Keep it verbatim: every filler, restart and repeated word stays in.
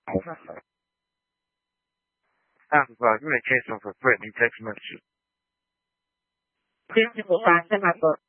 Amplified communication for threatening text messages. This is the fact that my book.